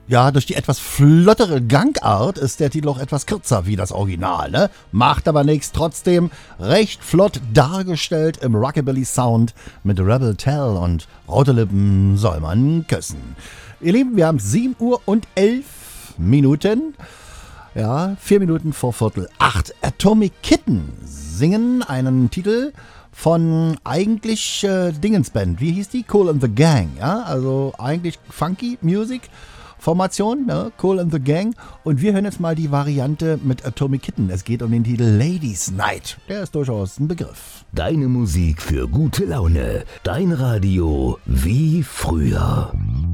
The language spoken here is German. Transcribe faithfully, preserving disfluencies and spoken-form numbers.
Ja, durch die etwas flottere Gangart ist der Titel auch etwas kürzer wie das Original, ne? Macht aber nichts, trotzdem recht flott dargestellt im Rockabilly-Sound mit Rebel Tell und rote Lippen soll man küssen. Ihr Lieben, wir haben sieben Uhr und elf Minuten, ja, vier Minuten vor Viertel acht. Atomic Kitten singen einen Titel von eigentlich äh, Dingensband, wie hieß die? Kool and the Gang, ja, also eigentlich Funky Music Formation, ne? Kool and the Gang. Und wir hören jetzt mal die Variante mit Atomic Kitten. Es geht um den Titel Ladies Night. Der ist durchaus ein Begriff. Deine Musik für gute Laune. Dein Radio wie früher.